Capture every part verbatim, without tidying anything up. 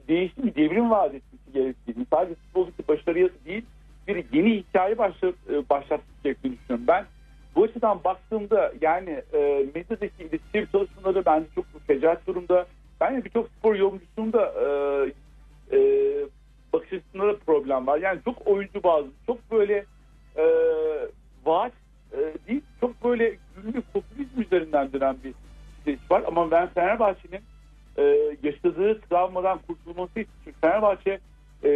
değişim, bir devrim vaat etmesi gerektiğini, sadece futboldaki başarıya değil, bir yeni hikaye başlat, başlatması gerektiğini düşünüyorum. Ben bu açıdan baktığımda yani e, medyadaki iletişim çalışmaları bence çok fecaat durumda. Bence birçok spor yorumcusunun da e, e, bakış açısında da problem var. Yani çok oyuncu bazı, çok böyle e, vaat e, değil, çok böyle günlük popülizm üzerinden dönen bir süreç var. Ama ben Fenerbahçe'nin e, yaşadığı travmadan kurtulması için Fenerbahçe e,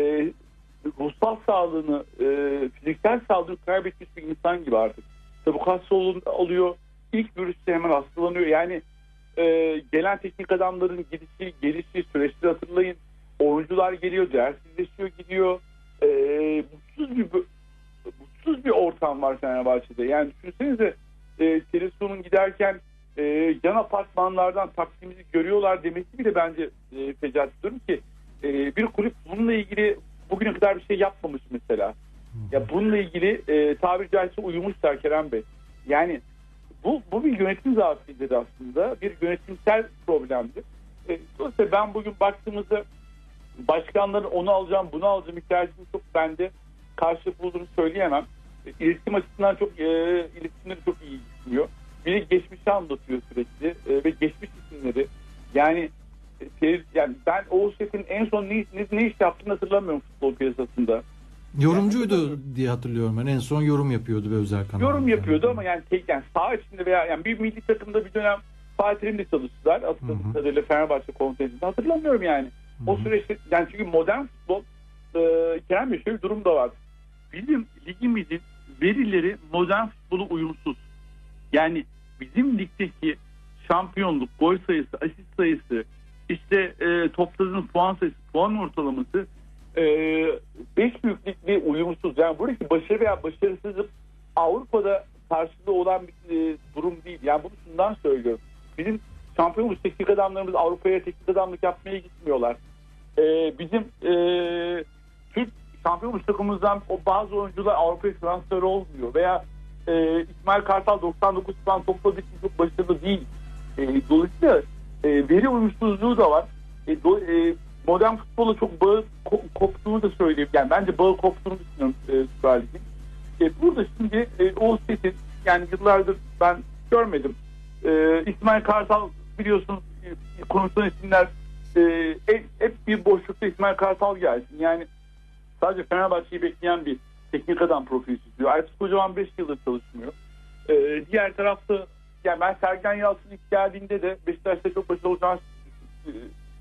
ruhsal sağlığını, e, fiziksel sağlığını kaybetmiş bir insan gibi artık. Çabuk hasta oluyor. İlk virüste hemen hastalanıyor. Yani e, gelen teknik adamların gidişi, gelişi, süreçleri hatırlayın. Oyuncular geliyor, değersizleşiyor, gidiyor. E, mutsuz bir mutsuz bir ortam var Fenerbahçe'de. Yani düşünsenize e, Telesun'un giderken e, yan apartmanlardan Taksim'i görüyorlar demesi bile bence e, fecaat durum ki e, bir kulüp bununla ilgili bugüne kadar bir şey yapmamış mesela. Ya bununla ilgili e, tabiri caizse uyumuşlar Kerem Bey. Yani bu bu bir yönetim zaafıdır aslında. Bir yönetimsel problemdir. E, dolayısıyla ben bugün baktığımızda başkanların onu alacağım, bunu alacağım hikayesini çok bende karşılık bulduğunu söyleyemem. E, iletişim açısından çok e, iletişimleri çok iyi gitmiyor. Biri geçmişi anlatıyor sürekli e, ve geçmiş isimleri. Yani e, yani ben Oğuz Çetin'in en son ne, ne, ne iş yaptığını hatırlamıyorum futbol piyasasında. Yorumcuydu yani, diye hatırlıyorum ben. En son yorum yapıyordu ve özel kanalda. Yorum yapıyordu ama yani tek yani saha içinde veya yani bir milli takımda bir dönem Fatih Terim'le çalıştılar. Aslında kadarıyla Fenerbahçe kontenjanında hatırlamıyorum yani. Hı-hı. O süreçte yani çünkü modern futbol e, Kerem Bey şöyle bir durum da var. Bizim ligimizin verileri modern futbolu uyumsuz. Yani bizim ligdeki şampiyonluk, gol sayısı, asist sayısı, işte e, topladığın puan sayısı, puan ortalaması beş büyüklükle uyumsuz. Yani buradaki başarı veya başarısızlık Avrupa'da karşılığı olan bir e, durum değil. Yani bunu şundan söylüyorum. Bizim şampiyonluk teknik adamlarımız Avrupa'ya teknik adamlık yapmaya gitmiyorlar. E, bizim e, Türk şampiyonluk takımımızdan o bazı oyuncular Avrupa'ya transfer olmuyor. Veya e, İsmail Kartal doksan dokuz puan topladığı için çok başarılı değil. E, dolayısıyla e, veri uyumsuzluğu da var. E, do, e, modern futbola çok bağı koptuğunu da söyleyeyim. Yani bence bağı koptuğunu düşünüyorum e, Süper Lig'in. E, burada şimdi e, Oğuz Çetin yani yıllardır ben görmedim. E, İsmail Kartal biliyorsunuz e, konuşulan isimler e, hep, hep bir boşlukta İsmail Kartal gelsin. Yani sadece Fenerbahçe'yi bekleyen bir teknik adam profili çiziyor. Aykut Kocaman beş yıldır çalışmıyor. E, diğer tarafta yani ben Sergen Yalçın ilk geldiğinde de Beşiktaş'ta çok başarılı olacağını e,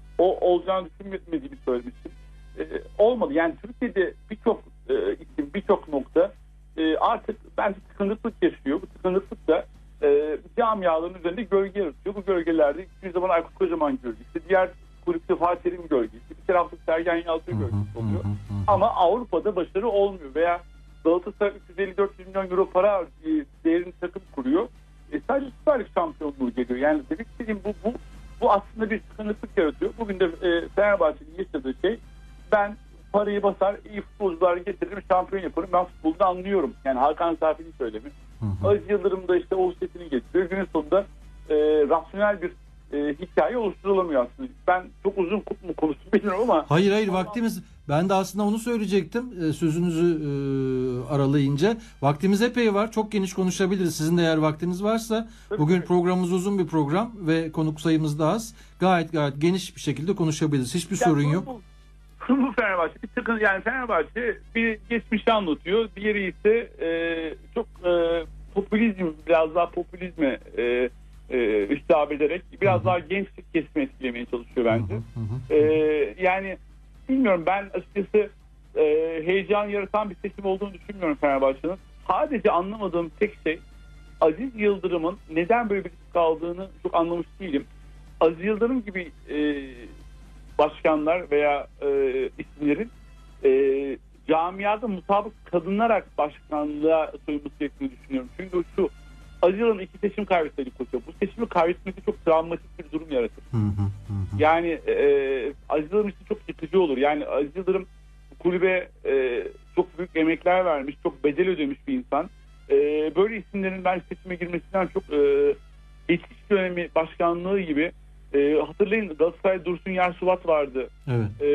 o olacağını düşünmediğimi söylemiştim. Ee, olmadı. Yani Türkiye'de birçok e, isim, birçok nokta e, artık bence tıkanıklık yaşıyor. Bu tıkanıklık da e, camiaların üzerinde gölge yaratıyor. Bu gölgelerde bir zaman Aykut Kocaman gölgesi, diğer kulüpte Fatih Terim gölgesi, bir tarafta Sergen Yalçın gölgesi oluyor. Ama Avrupa'da başarı olmuyor veya Galatasaray üç yüz elli dört milyon euro para e, değerinde takım kuruyor. E, sadece Süper Lig şampiyonluğu geliyor. Yani demek istediğim bu, bu Bu aslında bir tıkanıklık yaratıyor. Bugün de e, Fenerbahçe'nin yaşadığı şey ben parayı basar, iyi futbolcuları getiririm, şampiyon yaparım. Ben futbolda anlıyorum. Yani Hakan Safi'nin söylemi. Aziz Yıldırım da işte Oğuz Çetin'i getiriyor. Günün sonunda e, rasyonel bir e, hikaye oluşturulamıyor aslında. Ben çok uzun mu konuştum bilmiyorum ama. Hayır hayır vaktimiz ben de aslında onu söyleyecektim. E, sözünüzü e, aralayınca. Vaktimiz epey var. Çok geniş konuşabiliriz. Sizin de eğer vaktiniz varsa. Tabii bugün tabii. Programımız uzun bir program ve konuk sayımız da az. Gayet gayet geniş bir şekilde konuşabiliriz. Hiçbir yani sorun bu, yok. Bu, bu Fenerbahçe bir tıkın yani Fenerbahçe bir geçmişi anlatıyor. Diğeri ise e, çok e, popülizm biraz daha popülizme e, e, hitap ederek biraz hı hı. daha gençlik kesimi etkilemeye çalışıyor bence. Hı hı hı. E, yani bilmiyorum ben açıkçası e, heyecan yaratan bir seçim olduğunu düşünmüyorum Fenerbahçe'nin. Sadece anlamadığım tek şey Aziz Yıldırım'ın neden böyle bir risk aldığını çok anlamış değilim. Aziz Yıldırım gibi e, başkanlar veya e, isimlerin e, camiada mutabık kalınarak başkanlığa soyulması gerektiğini düşünüyorum. Çünkü şu Aziz Yıldırım iki seçim kaybettiğini koşuyor. Bu seçimi kaybetmesi çok travmatik bir durum yaratır. Hı hı hı. Yani e, Aziz Yıldırım için çok yıkıcı olur. Yani Aziz Yıldırım kulübe e, çok büyük emekler vermiş, çok bedel ödemiş bir insan. E, böyle isimlerin ben seçime girmesinden çok e, geçiş dönemi başkanlığı gibi e, hatırlayın Galatasaray Dursun Yersuvat vardı. Evet. E,